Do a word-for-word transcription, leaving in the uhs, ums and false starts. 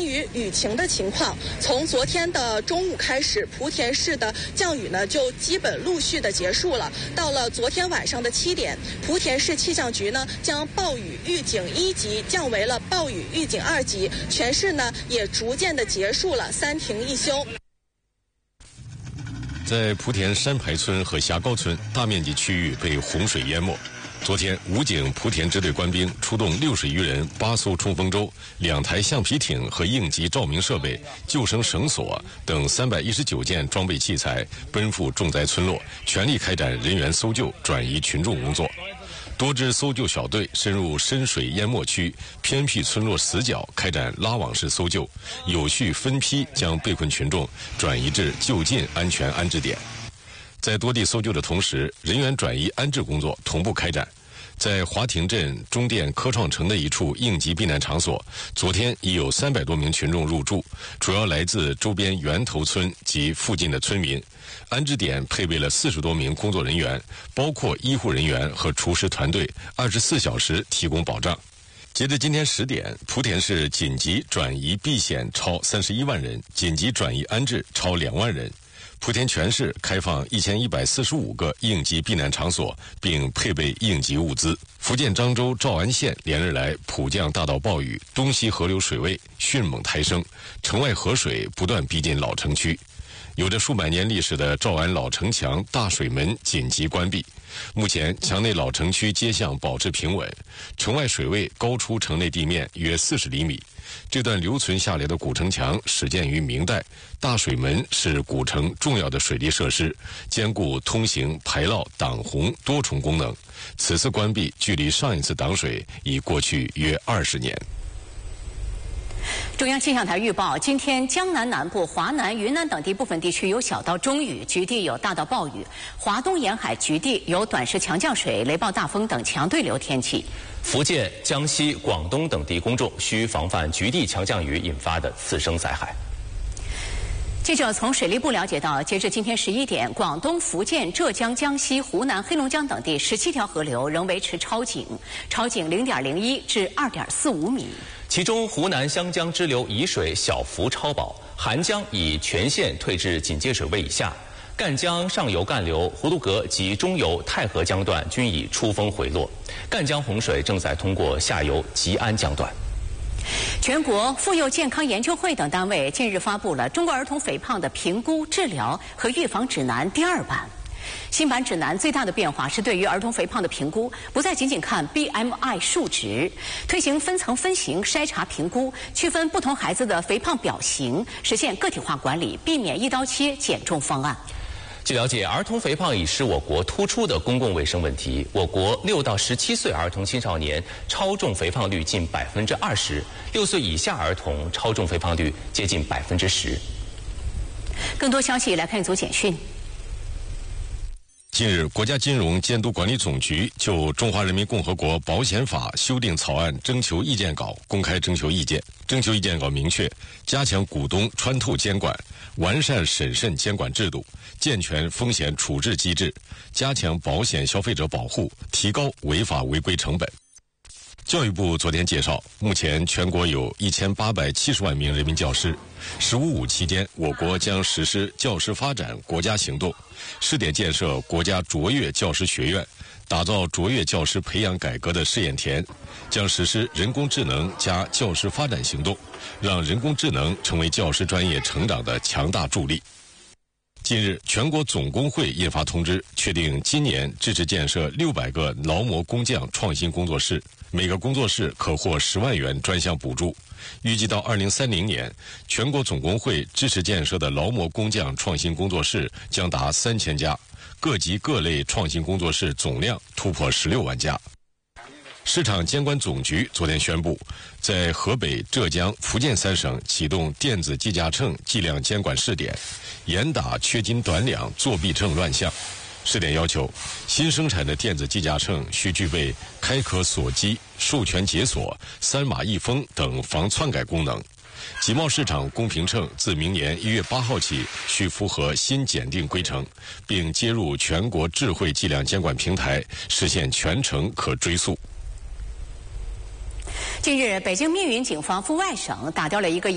关于雨情的情况，从昨天的中午开始，莆田市的降雨呢就基本陆续的结束了。到了昨天晚上的七点，莆田市气象局呢将暴雨预警一级降为了暴雨预警二级，全市呢也逐渐的结束了三停一休。 在莆田山排村和霞高村，大面积区域被洪水淹没。昨天，武警莆田支队官兵出动六十余人、八艘冲锋舟、两台橡皮艇和应急照明设备、救生绳索等三百一十九件装备器材，奔赴重灾村落，全力开展人员搜救、转移群众工作。多支搜救小队深入深水淹没区、偏僻村落死角，开展拉网式搜救，有序分批将被困群众转移至就近安全安置点。在多地搜救的同时，人员转移安置工作同步开展。在华亭镇中电科创城的一处应急避难场所，昨天已有三百多名群众入住，主要来自周边源头村及附近的村民。安置点配备了四十多名工作人员，包括医护人员和厨师团队，二十四小时提供保障。截至今天十点，莆田市紧急转移避险超三十一万人，紧急转移安置超两万人。莆田全市开放一千一百四十五个应急避难场所，并配备应急物资。福建漳州诏安县连日来普降大到暴雨，东西河流水位迅猛抬升，城外河水不断逼近老城区。有着数百年历史的诏安老城墙大水门紧急关闭，目前墙内老城区街巷保持平稳，城外水位高出城内地面约四十厘米。这段留存下来的古城墙始建于明代，大水门是古城重要的水利设施，兼顾通行、排涝、挡洪多重功能。此次关闭距离上一次挡水已过去约二十年。 中央气象台预报，今天江南南部、华南、云南等地部分地区有小到中雨，局地有大到暴雨；华东沿海局地有短时强降水、雷暴大风等强对流天气。 福建、江西、广东等地公众需防范局地强降雨引发的次生灾害。 记者从水利部了解到，截至今天十一点，广东、福建、浙江、江西、湖南、黑龙江等地十七条河流仍维持超警，超警零点零一至二点四五米。 其中，湖南湘江支流沂水小幅超保，韩江已全线退至警戒水位以下。赣江上游干流、葫芦阁及中游太河江段均已出峰回落，赣江洪水正在通过下游吉安江段。 全国妇幼健康研究会等单位近日发布了《中国儿童肥胖的评估、治疗和预防指南》第二版。新版指南最大的变化是对于儿童肥胖的评估，不再仅仅看 B M I 数值，推行分层分型筛查评估，区分不同孩子的肥胖表型，实现个体化管理，避免一刀切减重方案。 据了解，儿童肥胖已是我国突出的公共卫生问题。我国六到十七岁儿童青少年超重肥胖率近百分之二十，六岁以下儿童超重肥胖率接近百分之十。 更多消息来看一组简讯。 近日，国家金融监督管理总局就《中华人民共和国保险法》修订草案征求意见稿公开征求意见。征求意见稿明确，加强股东穿透监管，完善审慎监管制度，健全风险处置机制，加强保险消费者保护，提高违法违规成本。教育部昨天介绍，目前全国有一千八百七十万名人民教师。十五五期间，我国将实施教师发展国家行动，试点建设国家卓越教师学院，打造卓越教师培养改革的试验田，将实施人工智能加教师发展行动，让人工智能成为教师专业成长的强大助力。近日，全国总工会印发通知，确定今年支持建设六百个劳模工匠创新工作室，每个工作室可获十万元专项补助。预计到二零三零年，全国总工会支持建设的劳模工匠创新工作室将达三千家，各级各类创新工作室总量突破十六万家。市场监管总局昨天宣布，在河北、浙江、福建三省启动电子计价秤计量监管试点，严打缺斤短两、作弊秤乱象。试点要求，新生产的电子计价秤需具备开壳锁机、授权解锁、三码一封等防篡改功能。集贸市场公平秤自明年一月八号起需符合新检定规程，并接入全国智慧计量监管平台，实现全程可追溯。 近日，北京密云警方赴外省打掉了一个